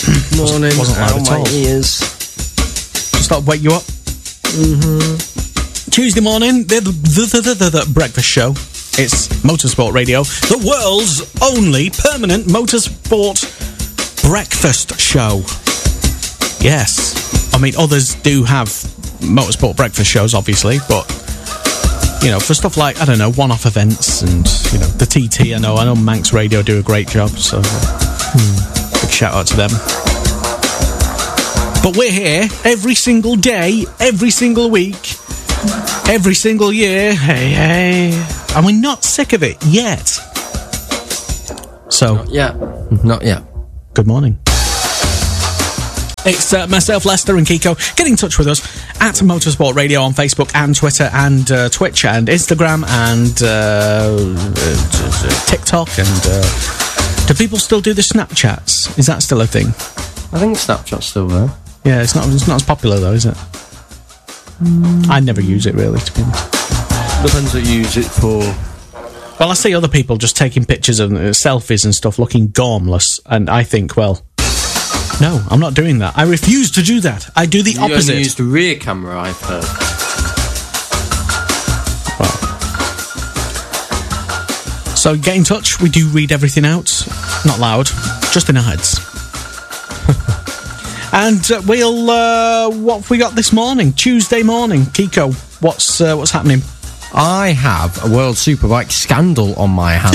Morning. Wasn't loud at all. My ears. Just thought I'd wake you up. Tuesday morning, the breakfast show. It's Motorsport Radio, the world's only permanent motorsport breakfast show. Yes. I mean, others do have motorsport breakfast shows, obviously, but, you know, for stuff like, I don't know, one-off events and, you know, the TT, I know Manx Radio do a great job, so big shout out to them. But we're here every single day, every single week, every single year, hey, and we're not sick of it yet. So, Not yet. good morning. It's myself, Lester, and Kiko. Get in touch with us at Motorsport Radio on Facebook and Twitter and Twitch and Instagram and TikTok. And do people still do the Snapchats? Is that still a thing? I think Snapchat's still there. Yeah, it's not as popular though, is it? I never use it really, to be honest. Depends what you use it for. Well, I see other people just taking pictures of selfies and stuff looking gormless, and I think, well, no, I'm not doing that. I refuse to do that. I do the opposite. You only use the rear camera, I've heard. Well. So get in touch. We do read everything out. Not loud, just in our heads. And what have we got this morning? Tuesday morning. Kiko, what's happening? I have a World Superbike scandal on my hands.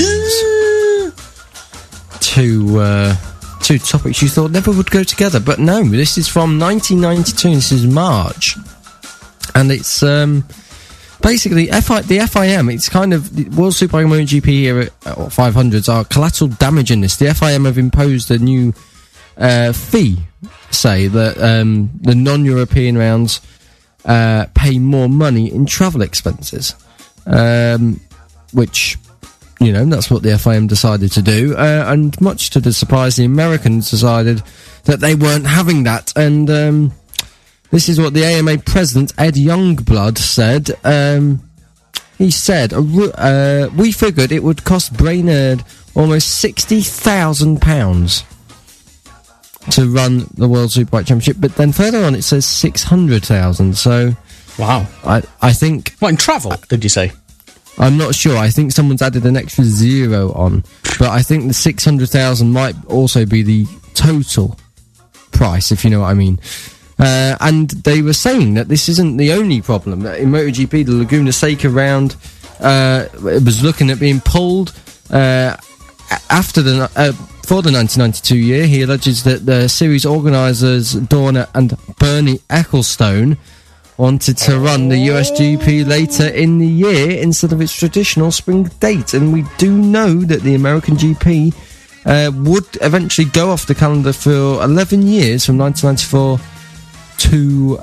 Two topics you thought never would go together, but no, this is from 1992, this is March. And it's basically the FIM, it's kind of, the World Superbike MotoGP here at 500s are collateral damage in this. The FIM have imposed a new fee, say, that the non-European rounds pay more money in travel expenses, which, you know, that's what the FIM decided to do, and much to the surprise, the Americans decided that they weren't having that, and this is what the AMA president, Ed Youngblood, said. He said, we figured it would cost Brainerd almost £60,000 to run the World Superbike Championship, but then further on it says 600,000. So, wow, I think. What, in travel? Did you say? I'm not sure. I think someone's added an extra zero on, but I think the 600,000 might also be the total price, if you know what I mean. And they were saying that this isn't the only problem. In MotoGP, the Laguna Seca round it was looking at being pulled after for the 1992 year. He alleges that the series organisers, Dorna and Bernie Ecclestone, wanted to run the USGP later in the year instead of its traditional spring date. And we do know that the American GP would eventually go off the calendar for 11 years, from 1994 to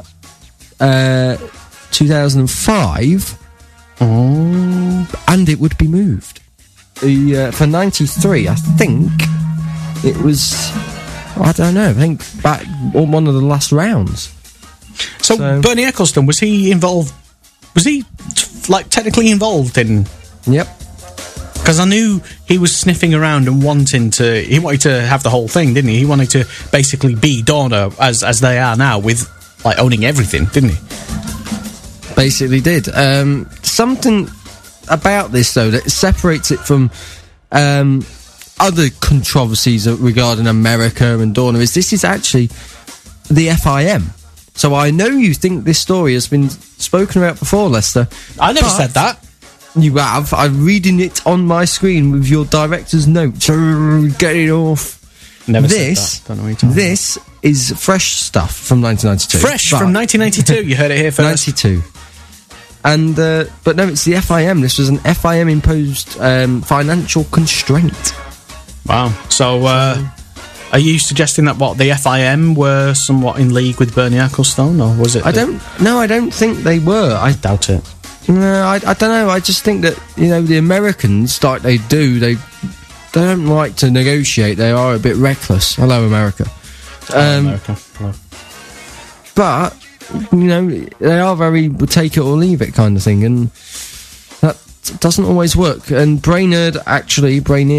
2005. And it would be moved. For 93, I think it was, I don't know, I think back on one of the last rounds. So Bernie Ecclestone, was he involved? Was he like technically involved in? Yep. Because I knew he was sniffing around and wanted to have the whole thing, didn't he? He wanted to basically be Dorna as they are now, with like owning everything, didn't he? Basically did. Something about this though that separates it from other controversies regarding America and Dorna is this is actually the FIM. So I know you think this story has been spoken about before, Lester. I never said that. You have. I'm reading it on my screen with your director's notes. Get it off. Never said that. Don't know what you're talking this is fresh stuff from 1992. Fresh from 1992. You heard it here first. 92. And but no, it's the FIM. This was an FIM imposed financial constraint. Wow. So are you suggesting that the FIM were somewhat in league with Bernie Ecclestone, or was it? I don't think they were. I doubt it. No, I don't know. I just think that, you know, the Americans, like they don't like to negotiate. They are a bit reckless. Hello, America. America. Hello. But, you know, they are very take it or leave it kind of thing, and that doesn't always work. And Brainerd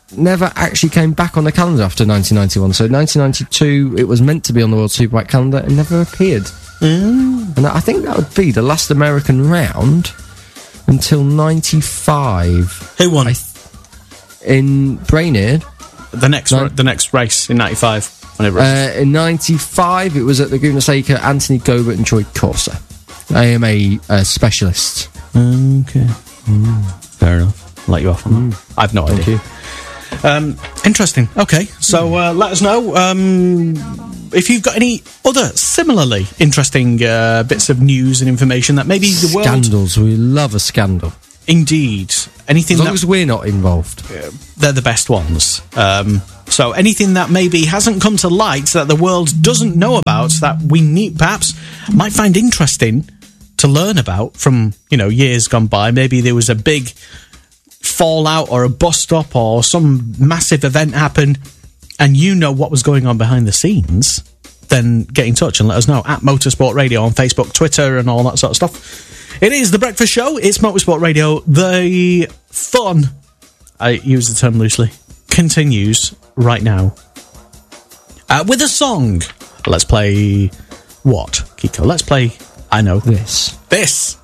never actually came back on the calendar after 1991. So 1992, it was meant to be on the World Superbike calendar and never appeared. And I think that would be the last American round until 95. Who won? In Brainerd. The next race in 95. In 95, it was at Laguna Seca, Anthony Gobert and Troy Corser. AMA specialists. Okay. Fair enough. I'll let you off on that. I've no idea. Thank you. Interesting. Okay, so let us know if you've got any other similarly interesting bits of news and information that maybe the world... Scandals. We love a scandal. Indeed. Anything as long as we're not involved. They're the best ones. So anything that maybe hasn't come to light that the world doesn't know about that we need perhaps might find interesting to learn about from, years gone by. Maybe there was a big fallout or a bust up or some massive event happened and you know what was going on behind the scenes, then get in touch and let us know at Motorsport Radio on Facebook, Twitter and all that sort of stuff. It is The Breakfast Show. It's Motorsport Radio. The fun, I use the term loosely, continues right now. With a song. Let's play what, Kiko? Let's play, I know. This.